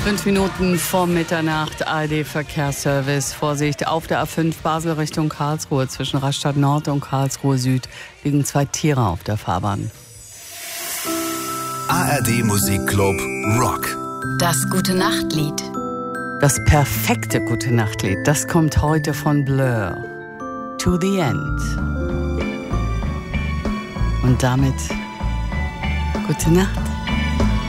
5 Minuten vor Mitternacht, ARD-Verkehrsservice. Vorsicht, auf der A5 Basel Richtung Karlsruhe. Zwischen Rastatt Nord und Karlsruhe Süd liegen 2 Tiere auf der Fahrbahn. ARD Musikclub Rock. Das Gute-Nacht-Lied. Das perfekte Gute-Nacht-Lied, das kommt heute von Blur. To the End. Und damit gute Nacht.